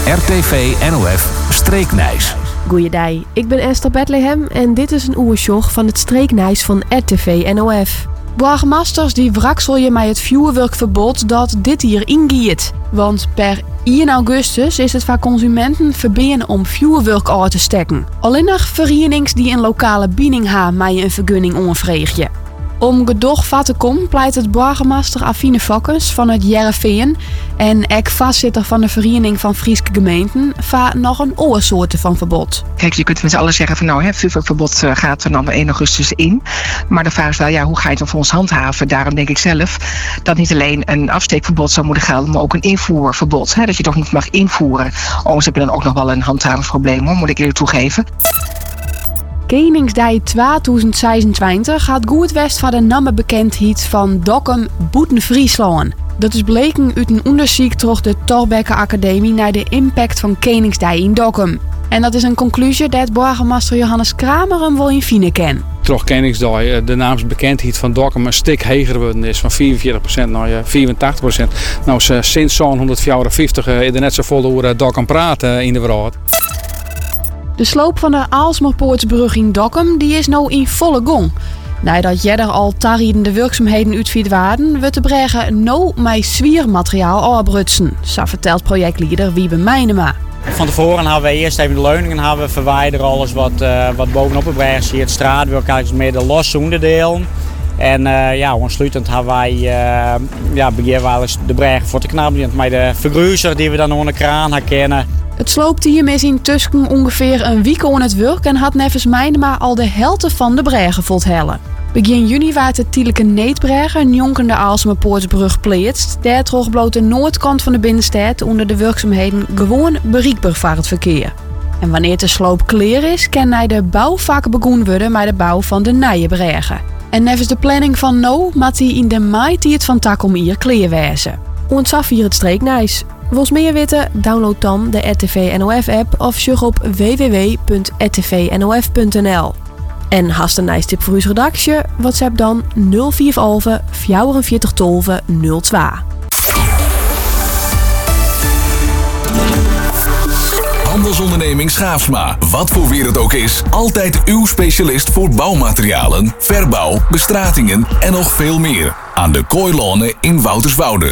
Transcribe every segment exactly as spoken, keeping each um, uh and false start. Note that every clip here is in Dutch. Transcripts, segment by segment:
R T V N O F Streeknijs. Goeiedag, ik ben Esther Bethlehem en dit is een oersjog van het Streeknijs van R T V N O F. Burgemeesters die wrakselje met het vuurwerkverbod dat dit hier ingiet. Want per één augustus is het voor consumenten verbieden om vuurwerk uit te steken. Alleen nog verenigings die een lokale biening hebben met een vergunning onvreegje. Om gedoog vat te komen pleit het burgemeester Affine Fokkens van het Jereveen en ek vastzitter van de Vereniging van Frieske Gemeenten voor nog een oorsoorten van verbod. Kijk, je kunt met z'n allen zeggen van nou, het vuurwerkverbod uh, gaat er dan bij één augustus in. Maar de vraag is wel, ja, hoe ga je het dan voor ons handhaven? Daarom denk ik zelf dat niet alleen een afsteekverbod zou moeten gelden, maar ook een invoerverbod. Hè? Dat je toch niet mag invoeren. Overigens heb je dan ook nog wel een handhavingsprobleem, hoor, moet ik eerlijk toegeven. Koningsdag tweeduizend zesentwintig gaat goed west van de namme bekendheid van Dokkum boeten Friesland. Dat is bleken uit een onderzoek door de Thorbecke Academie naar de impact van Koningsdag in Dokkum. En dat is een conclusie dat burgemeester Johannes Kramer hem wel in fine ken. Toch Koningsdag de naamsbekendheid van Dokkum een stuk hoger geworden is, van vierenveertig procent naar vierentachtig procent. Nou, sinds zeventienhonderdvijftig is er net zo vol over Dokkum praten in de wereld. De sloop van de Aalsmerpoortsbrug in Dokkum die is nou in volle gang. Nadat jeder al tarriedende werkzaamheden uitviet waren, wordt de bregen nou met zwiermateriaal afbrutsen. Zo vertelt projectleider Wiebe Meinema. Van tevoren hebben we eerst even de leuningen hebben verwijderd, alles wat, uh, wat bovenop de brug zit. Het straatwerk is meer de losse onderdelen. En uh, ja, ontsluitend hebben wij uh, ja, beginnen we de bregen voor te knappen met de vergruizer die we dan onder de kraan herkennen. Het sloopteam is in Tusken ongeveer een week aan het werk en had nevens Meinema al de helft van de bregen voltellen. Begin juni waart het tielijke Neetbregen een jonkende Aalsmerpoortsbrug pleetst. Daar trog bloot de noordkant van de binnenstad onder de werkzaamheden gewoon bereikbaar voor het verkeer. En wanneer de sloop klaar is, kan hij de bouw vaak begonnen worden met de bouw van de nieuwe bregen. En nevens de planning van no, moet hij in de mei het van Takom hier klaar wezen. Ontzaf hier het Streeknijs. Wils meer weten, download dan de R T V N O F app of zoek op w w w punt r t v n o f punt n l. En hast een nice tip voor uw redactie? WhatsApp dan nul vier elf vierenveertig twaalf nul twee. Handelsonderneming Schaafsma. Wat voor weer het ook is, altijd uw specialist voor bouwmaterialen, verbouw, bestratingen en nog veel meer. Aan de Kooilonen in Wouterswoude.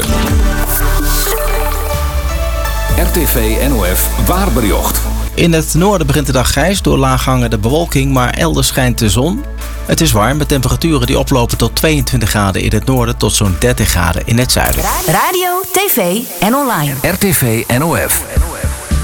R T V N O F Waarbericht. In het noorden begint de dag grijs door laaghangende bewolking, maar elders schijnt de zon. Het is warm met temperaturen die oplopen tot tweeëntwintig graden in het noorden tot zo'n dertig graden in het zuiden. Radio, tv en online. R T V N O F.